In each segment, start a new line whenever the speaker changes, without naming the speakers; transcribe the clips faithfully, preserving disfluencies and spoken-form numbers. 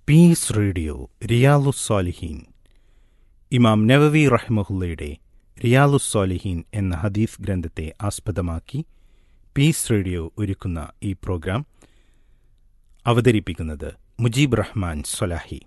Piece radio റിയാലുസ്സാലിഹീൻ. ഇമാം നവവി റഹ്മഹുല്ലയുടെ റിയാലുസ്സാലിഹീൻ എന്ന ഹദീസ് ഗ്രന്ഥത്തെ ആസ്പദമാക്കി പീസ് റേഡിയോ ഒരുക്കുന്ന ഈ പ്രോഗ്രാം അവതരിപ്പിക്കുന്നത് മുജീബ് റഹ്മാൻ സ്വലാഹി.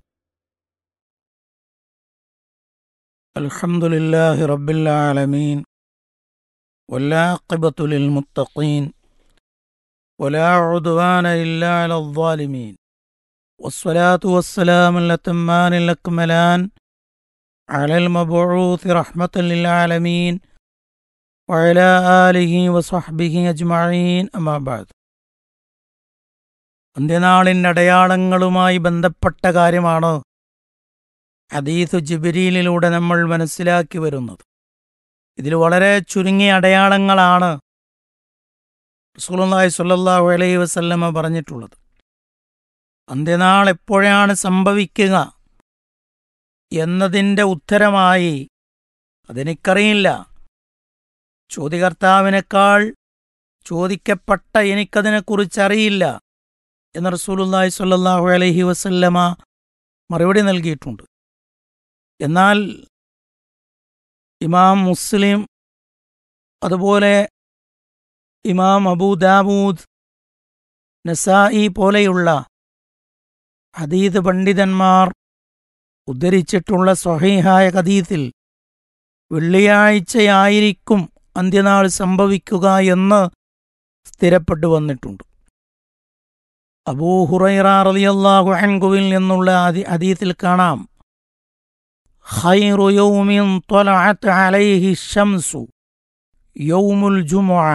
അൽഹംദുലില്ലാഹി റബ്ബിൽ ആലമീൻ വല്ലാഖിബത്തു ലിൽ മുത്തഖീൻ വലാ ഉദ്വാന ഇല്ലാ അലൽ ളാലിമീൻ വസ്സലാത്തു വസ്സലാമു അലത്തമ്മാനിൽ അക്മലാൻ അലൽ മബ്ഊസ് റഹ്മത്തൽ ലിൽ ആലമീൻ വഅലാ ആലിഹി വസ്വഹ്ബിഹി അജ്മഈൻ. അമ്മാ ബഅദ്. അന്ത്യനാളിൻ്റെ അടയാളങ്ങളുമായി ബന്ധപ്പെട്ട കാര്യമാണ് ഹദീസ് ജിബ്രീലിലൂടെ നമ്മൾ മനസ്സിലാക്കി വരുന്നത്. ഇതിൽ വളരെ ചുരുങ്ങിയ അടയാളങ്ങളാണ് റസൂലുള്ളാഹി സ്വല്ലല്ലാഹു അലൈഹി വസല്ലമ പറഞ്ഞിട്ടുള്ളത്. അന്ത്യനാൾ എപ്പോഴാണ് സംഭവിക്കുക എന്നതിൻ്റെ ഉത്തരമായി അതെനിക്കറിയില്ല, ചോദ്യകർത്താവിനേക്കാൾ ചോദിക്കപ്പെട്ട എനിക്കതിനെക്കുറിച്ചറിയില്ല എന്ന് റസൂലുള്ളാഹി സ്വല്ലല്ലാഹു അലൈഹി വസല്ലമ മറുപടി നൽകിയിട്ടുണ്ട്. എന്നാൽ ഇമാം മുസ്ലിം, അതുപോലെ ഇമാം അബൂ ദാവൂദ്, നസായി പോലെയുള്ള ഹദീസ് പണ്ഡിതന്മാർ ഉദ്ധരിച്ചിട്ടുള്ള സ്വഹീഹായ ഹദീസിൽ വെള്ളിയാഴ്ചയായിരിക്കും അന്ത്യനാൾ സംഭവിക്കുക എന്ന് സ്ഥിരപ്പെട്ടു വന്നിട്ടുണ്ട്. അബൂ ഹുറൈറ റളിയല്ലാഹു അൻഹുവിൽ നിന്നുള്ള ഹദീസിൽ കാണാം, ഖൈറു യൗമിൻ ത്വലഅത് അലൈഹി ശംസു യൗമുൽ ജുമുഅ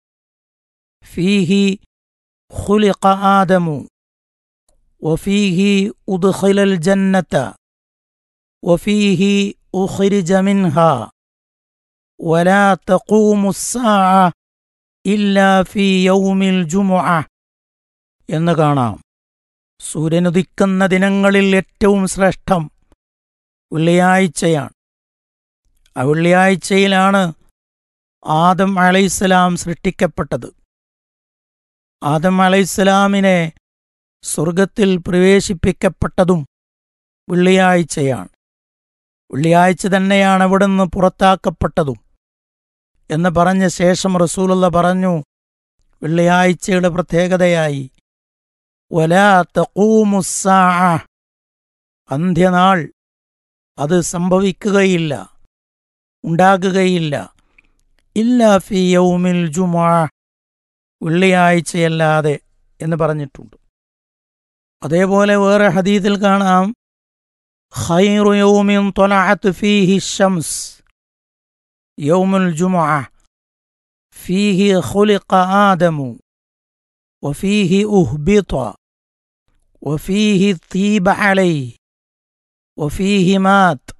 ഫീഹി ഖുലിഖ ആദമു വഫീഹി ഉദ്ഖിലൽ ജന്നത വഫീഹി ഉഖ്രിജ മിൻഹാ വലാ തഖൂമു സ്സാഅ ഇല്ലാ ഫീ യൗമിൽ ജുമുഅ എന്ന് കാണാം. സൂര്യനുദിക്കുന്ന ദിനങ്ങളിൽ ഏറ്റവും ശ്രേഷ്ഠം വെള്ളിയാഴ്ചയാണ്. ആ വെള്ളിയാഴ്ചയിലാണ് ആദം അലൈഹിസ്സലാം സൃഷ്ടിക്കപ്പെട്ടത്. ആദം അലൈഹിസ്സലാമിനെ സ്വർഗത്തിൽ പ്രവേശിപ്പിക്കപ്പെട്ടതും വെള്ളിയാഴ്ചയാണ്. വെള്ളിയാഴ്ച തന്നെയാണ് അവിടുന്ന് പുറത്താക്കപ്പെട്ടതും എന്ന് പറഞ്ഞ ശേഷം റസൂലുള്ളാഹി പറഞ്ഞു, വെള്ളിയാഴ്ചയുടെ പ്രത്യേകതയായി വലാ തഖൂമു സ്സാഅ, അന്ത്യനാൾ അത് സംഭവിക്കുകയില്ല, ഉണ്ടാകുകയില്ല, ഇല്ലാ ഫീ യൗമിൽ ജുമുഅ, വെള്ളിയാഴ്ചയല്ലാതെ എന്ന് പറഞ്ഞിട്ടുണ്ട്. അതേപോലെ വേറെ ഹദീസിൽ കാണാം, ഖൈറു യൗമിൻ ത്വലഅത് ഫീഹി ശംസ് യൗമുൽ ജുമുഅ ഫീഹി ഖുലിഖ ആദമു വഫീഹി ഉഹ്ബിത വഫീഹി തീബ അലൈഹി വഫീഹി മാത്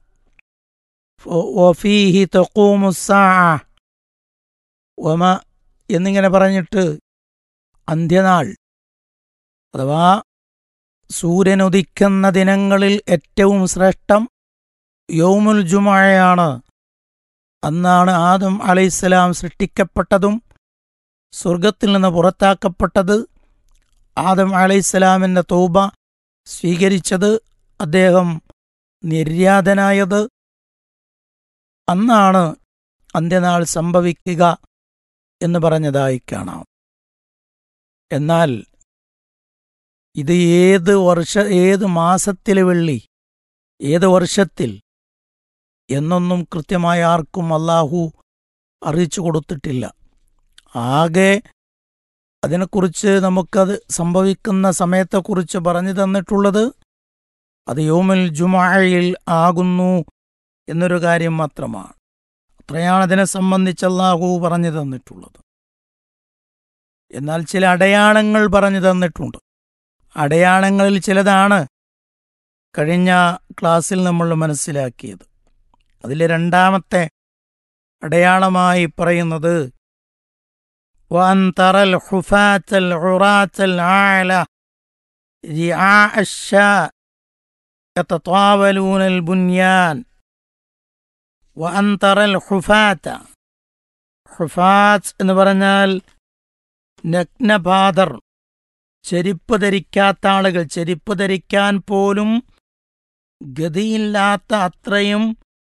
വഫീഹി തഖൂമു സ്സാഅ വമ എന്നിങ്ങനെ പറഞ്ഞിട്ട് അന്ത്യനാൾ അഥവാ സൂര്യനുദിക്കുന്ന ദിനങ്ങളിൽ ഏറ്റവും ശ്രേഷ്ഠം യൗമുൽ ജുമുഅയാണ്. അന്നാണ് ആദം അലൈഹിസ്സലാം സൃഷ്ടിക്കപ്പെട്ടതും സ്വർഗത്തിൽ നിന്ന് പുറത്താക്കപ്പെട്ടത്, ആദം അലൈഹിസ്സലാമിൻ്റെ തൗബ സ്വീകരിച്ചത്, അദ്ദേഹം നിര്യാതനായത്. അന്നാണ് അന്ത്യനാൾ സംഭവിക്കുക എന്ന് പറഞ്ഞതായി കാണാം. എന്നാൽ ഇത് ഏത് വർഷ ഏത് മാസത്തിലെ വെള്ളി, ഏത് വർഷത്തിൽ എന്നൊന്നും കൃത്യമായി ആർക്കും അല്ലാഹു അറിയിച്ചു കൊടുത്തിട്ടില്ല. ആകെ അതിനെക്കുറിച്ച് നമുക്കത് സംഭവിക്കുന്ന സമയത്തെക്കുറിച്ച് പറഞ്ഞു തന്നിട്ടുള്ളത് അത് യൗമുൽ ജുമുഅയിൽ ആകുന്നു എന്നൊരു കാര്യം മാത്രമാണ്. അത്രയാണ് അതിനെ സംബന്ധിച്ച് അല്ലാഹു പറഞ്ഞു തന്നിട്ടുള്ളത്. എന്നാൽ ചില അടയാളങ്ങൾ പറഞ്ഞു തന്നിട്ടുണ്ട്. അടയാളങ്ങളിൽ ചിലതാണ് കഴിഞ്ഞ ക്ലാസ്സിൽ നമ്മൾ മനസ്സിലാക്കിയത്. അതിലെ രണ്ടാമത്തെ അടയാളമായി പറയുന്നത് വഅൻ തറൽ ഹുഫാത്തൽ ഉറാത്തൽ ആല റിആഅ അശ്ശാ യതതാവലൂനൽ ബുൻയാൻ വഅൻ തറൽ ഹുഫാത്ത, ഹുഫാത്ത് എന്ന് പറഞ്ഞാൽ നഗ്നപാദർ, ചെരിപ്പ് ധരിക്കാത്ത ആളുകൾ, ചെരിപ്പ് ധരിക്കാൻ പോലും ഗതിയില്ലാത്ത അത്രയും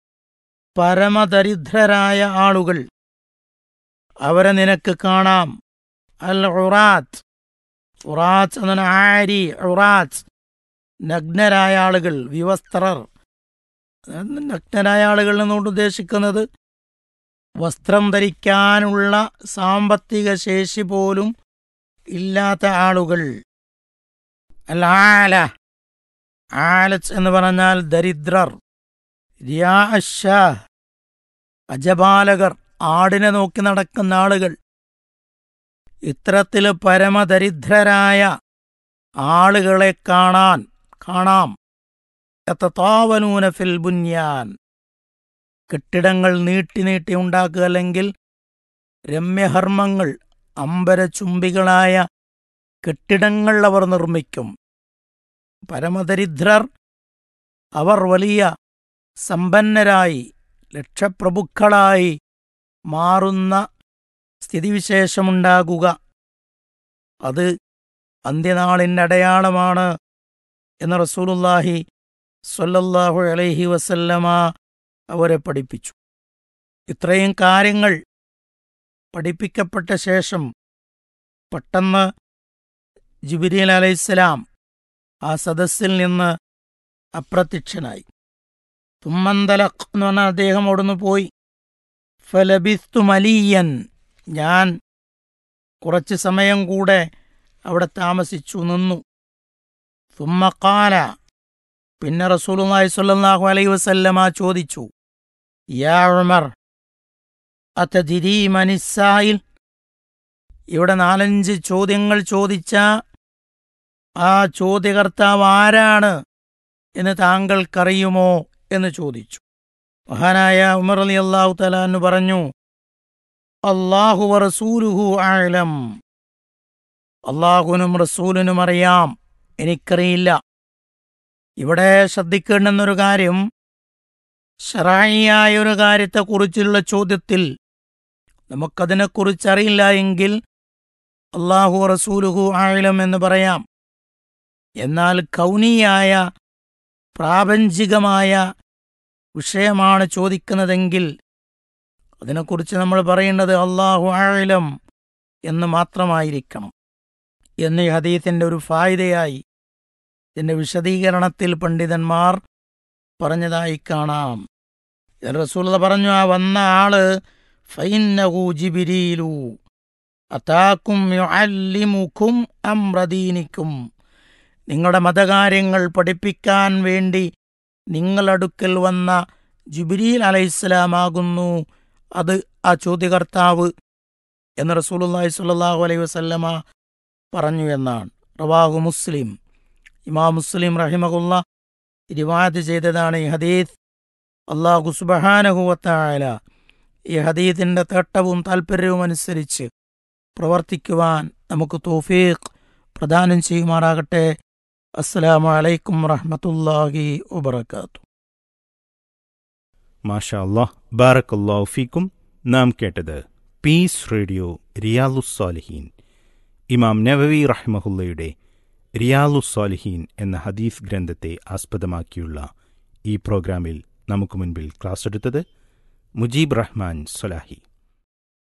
പരമദരിദ്രരായ ആളുകൾ, അവരെ നിനക്ക് കാണാം. അൽ ഉറാത്ത്, ഉറാത്ത് എന്ന ആരി, ഉറാത്ത് നഗ്നരായ ആളുകൾ, വിവസ്ത്രർ. നഗ്നരായ ആളുകൾ എന്നുകൊണ്ട് ഉദ്ദേശിക്കുന്നത് വസ്ത്രം ധരിക്കാനുള്ള സാമ്പത്തിക ശേഷി പോലും ഇല്ലാത്ത ആളുകൾ. അൽ ആല, ആലത്ത് എന്ന് പറഞ്ഞാൽ ദരിദ്രർ. റിയാഅശ്ശാ, അജപാലകർ, ആടിനെ നോക്കി നടക്കുന്ന ആളുകൾ. ഇത്തരത്തിൽ പരമദരിദ്രരായ ആളുകളെ കാണാൻ കാണാം. യതതാവലൂന ഫിൽ ബുന്യാൻ, കെട്ടിടങ്ങൾ നീട്ടി നീട്ടി ഉണ്ടാക്കുക, അല്ലെങ്കിൽ രമ്യഹർമ്മങ്ങൾ, അമ്പരചുംബികളായ കെട്ടിടങ്ങൾ അവർ നിർമ്മിക്കും. പരമദരിദ്രർ അവർ വലിയ സമ്പന്നരായി ലക്ഷപ്രഭുക്കളായി മാറുന്ന സ്ഥിതിവിശേഷമുണ്ടാകുക, അത് അന്ത്യനാളിൻ്റെ അടയാളമാണ് എന്ന് റസൂലുള്ളാഹി സ്വല്ലല്ലാഹു അലൈഹി വസല്ലമ അവരെ പഠിപ്പിച്ചു. ഇത്രയും കാര്യങ്ങൾ പഠിപ്പിക്കപ്പെട്ട ശേഷം പെട്ടെന്ന് ജിബ്രീൽ അലൈഹിസ്സലാം ആ സദസ്സിൽ നിന്ന് അപ്രത്യക്ഷനായി. തുമ്മന്തലഖ് എന്ന് പറഞ്ഞാൽ അദ്ദേഹം അവിടുന്ന് പോയി. ഫലബിസ്തു മലിയൻ, ഞാൻ കുറച്ച് സമയം കൂടെ അവിടെ താമസിച്ചു നിന്നു. തുമ്മഖാല, പിന്നെ റസൂലുള്ളാഹി സ്വല്ലല്ലാഹു അലൈഹി വസല്ലമ ചോദിച്ചു, യാ ഉമർ അതദ്രീ മനിസ്സായിൽ, ഇവിടെ നാലഞ്ച് ചോദ്യങ്ങൾ ചോദിച്ച ആ ചോദ്യകർത്താവ് ആരാണ് എന്ന് താങ്കൾക്കറിയുമോ എന്ന് ചോദിച്ചു. മഹാനായ ഉമർ റളിയല്ലാഹു തആല അൻഹു പറഞ്ഞു, അല്ലാഹു വറസൂലുഹു അഅലം, അല്ലാഹുവിനും റസൂലിനും അറിയാം, എനിക്കറിയില്ല. ഇവിടെ ശ്രദ്ധിക്കേണ്ടുന്നൊരു കാര്യം, ശറഈയായ ഒരു കാര്യത്തെക്കുറിച്ചുള്ള ചോദ്യത്തിൽ നമുക്കതിനെക്കുറിച്ചറിയില്ല എങ്കിൽ അല്ലാഹു റസൂലുഹു അഅലം എന്ന് പറയാം. എന്നാൽ കൗനിയായ പ്രാപഞ്ചികമായ വിഷയമാണ് ചോദിക്കുന്നതെങ്കിൽ അതിനെക്കുറിച്ച് നമ്മൾ പറയേണ്ടത് അല്ലാഹു അഅലം എന്ന് മാത്രമായിരിക്കണം എന്ന് ഈ ഹദീസിൻ്റെ ഒരു ഫായിദയായി ഇതിൻ്റെ വിശദീകരണത്തിൽ പണ്ഡിതന്മാർ പറഞ്ഞതായി കാണാം. റസൂലുള്ളാഹി പറഞ്ഞു, ആ വന്ന ആള് ഫഇന്നഹു ജിബ്രീലു അതാക്കും യുഅല്ലിമുക്കും അംറ ദീനിക്കും, നിങ്ങളുടെ മതകാര്യങ്ങൾ പഠിപ്പിക്കാൻ വേണ്ടി നിങ്ങളടുക്കൽ വന്ന ജിബ്രീൽ അലൈഹിസ്സലാമാകുന്നു അത് ആ ചോദ്യകർത്താവ് എന്ന് റസൂലുള്ളാഹി സ്വല്ലല്ലാഹു അലൈഹി വസല്ലമ പറഞ്ഞു എന്നാണ്. റവാഹു മുസ്ലിം, ഇമാം മുസ്ലിം റഹിമഹുല്ലാ റിവായത്ത് ചെയ്തതാണ് ഈ ഹദീസ്. അല്ലാഹു സുബ്ഹാനഹു വ തആല ഈ ഹദീസിൻ്റെ തട്ടവും താൽപ്പര്യവും അനുസരിച്ച് പ്രവർത്തിക്കുവാൻ നമുക്ക് തൗഫീഖ് പ്രദാനം ചെയ്യുമാറാകട്ടെ. അസ്സലാമു അലൈക്കും വറഹ്മത്തുള്ളാഹി വബറകാതുഹു.
മാഷാ അല്ലാഹ്, ബാറക്കല്ലാഹു ഫീക്കും. നാം കേട്ടത് പീസ് റേഡിയോ റിയാലുസ്സാലിഹീൻ, ഇമാം നവവി റഹ്മഹുല്ലയുടെ റിയാലുസ്സാലിഹീൻ എന്ന ഹദീസ് ഗ്രന്ഥത്തെ ആസ്പദമാക്കിയുള്ള ഈ പ്രോഗ്രാമിൽ നമുക്ക് മുൻപിൽ ക്ലാസ് എടുത്തത് മുജീബ് റഹ്മാൻ സ്വലാഹി.